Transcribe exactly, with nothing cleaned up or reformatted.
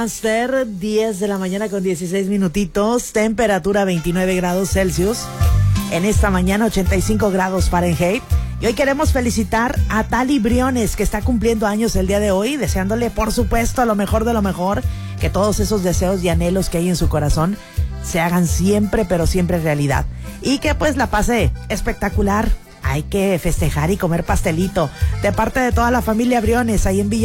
Master, diez de la mañana con dieciséis minutitos, temperatura veintinueve grados Celsius, en esta mañana ochenta y cinco grados Fahrenheit. Y hoy queremos felicitar a Tali Briones, que está cumpliendo años el día de hoy, deseándole por supuesto lo mejor de lo mejor, que todos esos deseos y anhelos que hay en su corazón se hagan siempre, pero siempre realidad. Y que pues la pase espectacular. Hay que festejar y comer pastelito de parte de toda la familia Briones ahí en Villa